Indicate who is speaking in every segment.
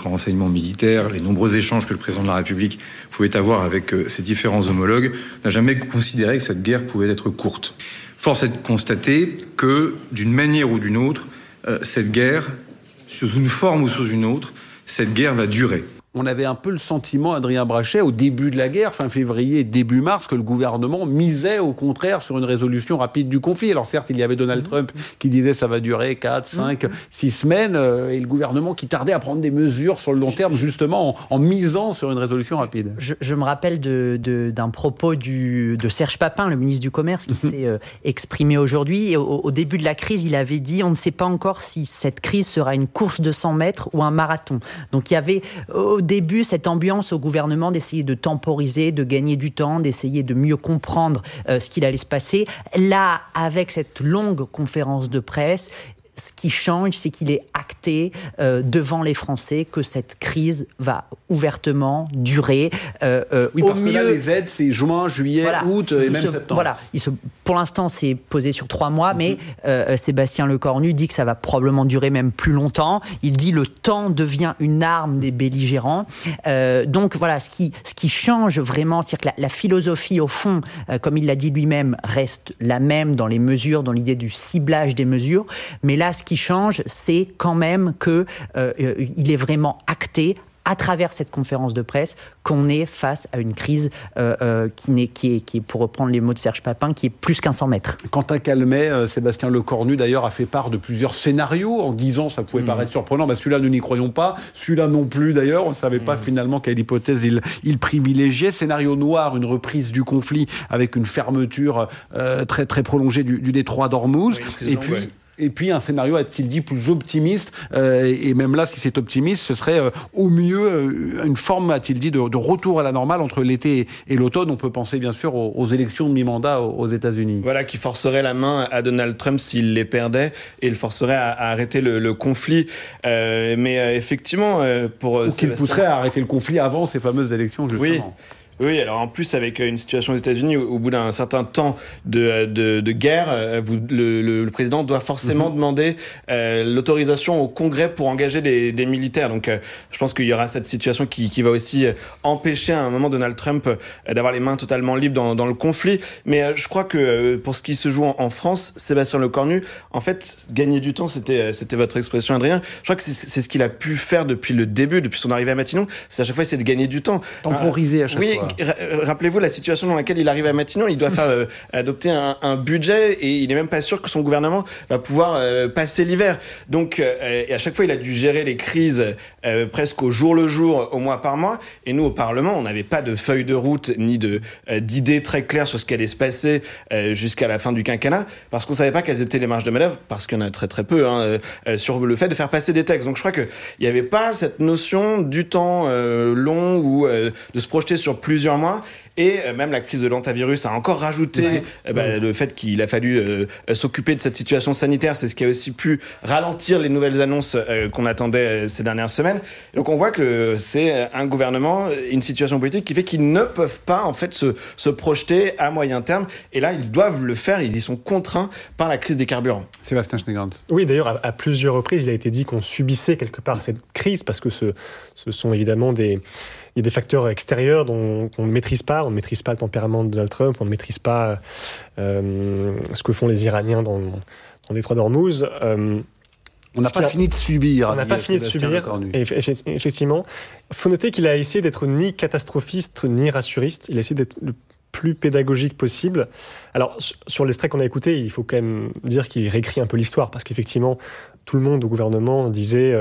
Speaker 1: notre renseignement militaire, les nombreux échanges que le président de la République pouvait avoir avec ses différents homologues, n'a jamais considéré que cette guerre pouvait être courte. Force est de constater que, d'une manière ou d'une autre, cette guerre, sous une forme ou sous une autre, cette guerre va durer.
Speaker 2: On avait un peu le sentiment, Adrien Brachet, au début de la guerre, fin février, début mars, que le gouvernement misait au contraire sur une résolution rapide du conflit. Alors certes, il y avait Donald Trump qui disait ça va durer 4, 5, 6 semaines, et le gouvernement qui tardait à prendre des mesures sur le long terme, justement en misant sur une résolution rapide.
Speaker 3: Je me rappelle d'un propos de Serge Papin, le ministre du Commerce, qui s'est exprimé aujourd'hui. Et au début de la crise, il avait dit « On ne sait pas encore si cette crise sera une course de 100 mètres ou un marathon ». Donc il y avait au début cette ambiance au gouvernement d'essayer de temporiser, de gagner du temps, d'essayer de mieux comprendre ce qu'il allait se passer. Là, avec cette longue conférence de presse, ce qui change, c'est qu'il est acté devant les Français que cette crise va ouvertement durer.
Speaker 2: Oui, parce que là, les aides, c'est juin, juillet, août et même septembre.
Speaker 3: Voilà, pour l'instant, c'est posé sur 3 mois, mais Sébastien Lecornu dit que ça va probablement durer même plus longtemps. Il dit le temps devient une arme des belligérants. Donc voilà, ce qui change vraiment, c'est que la philosophie, au fond, comme il l'a dit lui-même, reste la même dans les mesures, dans l'idée du ciblage des mesures. Mais là, ce qui change, c'est quand même qu'il est vraiment acté à travers cette conférence de presse qu'on est face à une crise qui est, pour reprendre les mots de Serge Papin, qui est plus qu'un 100 mètres.
Speaker 2: Quentin Calmet, Sébastien Lecornu d'ailleurs a fait part de plusieurs scénarios en disant, ça pouvait paraître surprenant, celui-là nous n'y croyons pas, celui-là non plus d'ailleurs, on ne savait pas finalement quelle hypothèse il privilégiait. Scénario noir, une reprise du conflit avec une fermeture très, très prolongée du détroit d'Ormuz.
Speaker 1: Oui,
Speaker 2: Et puis un scénario, a-t-il dit, plus optimiste, et même là, si c'est optimiste, ce serait au mieux une forme, a-t-il dit, de retour à la normale entre l'été et l'automne. On peut penser bien sûr aux élections de mi-mandat aux États-Unis.
Speaker 4: Voilà, qui forcerait la main à Donald Trump s'il les perdait et le forcerait à arrêter le conflit. Mais effectivement, pour...
Speaker 2: Ou qu'il pousserait à arrêter le conflit avant ces fameuses élections, justement.
Speaker 4: Oui, alors en plus avec une situation aux États-Unis, au bout d'un certain temps de guerre, le président doit forcément demander l'autorisation au Congrès pour engager des militaires. Donc je pense qu'il y aura cette situation qui va aussi empêcher à un moment Donald Trump d'avoir les mains totalement libres dans le conflit. Mais je crois que pour ce qui se joue en France, Sébastien Lecornu, en fait, gagner du temps, c'était votre expression, Adrien. Je crois que c'est ce qu'il a pu faire depuis le début, depuis son arrivée à Matignon. C'est à chaque fois essayer de gagner du temps.
Speaker 2: Temporiser à chaque fois.
Speaker 4: Rappelez-vous la situation dans laquelle il arrive à Matignon, il doit faire adopter un budget et il n'est même pas sûr que son gouvernement va pouvoir passer l'hiver. Donc, et à chaque fois, il a dû gérer les crises presque au jour le jour, au mois par mois. Et nous, au Parlement, on n'avait pas de feuille de route ni d'idées très claires sur ce qui allait se passer jusqu'à la fin du quinquennat, parce qu'on ne savait pas quelles étaient les marges de manœuvre, parce qu'il y en a très très peu, sur le fait de faire passer des textes. Donc je crois qu'il n'y avait pas cette notion du temps long ou de se projeter sur plusieurs mois. Et même la crise de l'hantavirus a encore rajouté le fait qu'il a fallu s'occuper de cette situation sanitaire. C'est ce qui a aussi pu ralentir les nouvelles annonces qu'on attendait ces dernières semaines. Et donc on voit que c'est un gouvernement, une situation politique qui fait qu'ils ne peuvent pas en fait se projeter à moyen terme. Et là, ils doivent le faire. Ils y sont contraints par la crise des carburants.
Speaker 2: Sébastien Schneegans.
Speaker 5: Oui, d'ailleurs, à plusieurs reprises, il a été dit qu'on subissait quelque part cette crise parce que ce sont évidemment il y a des facteurs extérieurs qu'on ne maîtrise pas. On ne maîtrise pas le tempérament de Donald Trump, on ne maîtrise pas ce que font les Iraniens dans le détroit d'Ormuz.
Speaker 2: On n'a pas fini de subir.
Speaker 5: On n'a pas fini de subir, effectivement. Il faut noter qu'il a essayé d'être ni catastrophiste, ni rassuriste. Il a essayé d'être le plus pédagogique possible. Alors, sur l'extrait qu'on a écouté, il faut quand même dire qu'il réécrit un peu l'histoire, parce qu'effectivement, tout le monde au gouvernement disait...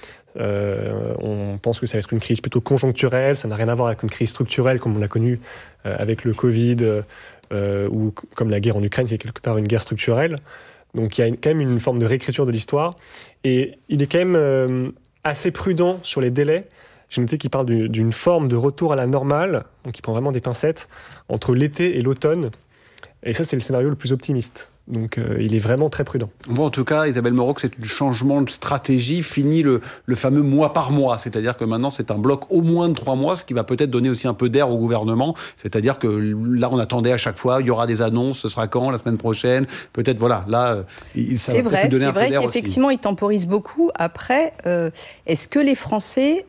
Speaker 5: on pense que ça va être une crise plutôt conjoncturelle, ça n'a rien à voir avec une crise structurelle comme on l'a connu avec le Covid ou comme la guerre en Ukraine qui est quelque part une guerre structurelle. Donc il y a quand même une forme de réécriture de l'histoire et il est quand même assez prudent sur les délais. J'ai noté qu'il parle d'une forme de retour à la normale, donc il prend vraiment des pincettes, entre l'été et l'automne. Et ça, c'est le scénario le plus optimiste. Donc il est vraiment très prudent.
Speaker 2: On voit en tout cas, Isabelle Moreau, que c'est un changement de stratégie, fini le fameux mois par mois. C'est-à-dire que maintenant, c'est un bloc au moins de 3 mois, ce qui va peut-être donner aussi un peu d'air au gouvernement. C'est-à-dire que là, on attendait à chaque fois, il y aura des annonces, ce sera quand, la semaine prochaine. Peut-être, voilà, là, ça va peut-être lui donner un peu d'air aussi.
Speaker 6: C'est vrai qu'effectivement, il temporise beaucoup. Après, est-ce que les Français